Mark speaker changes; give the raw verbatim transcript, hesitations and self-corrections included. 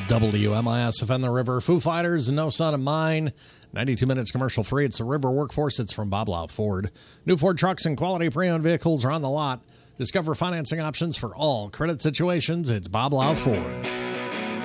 Speaker 1: W M I S F N the River. Foo Fighters, No Son of Mine. ninety-two minutes commercial free. It's the River Workforce. It's from Bob Louth Ford. New Ford trucks and quality pre-owned vehicles are on the lot. Discover financing options for all credit situations. It's Bob Louth Ford.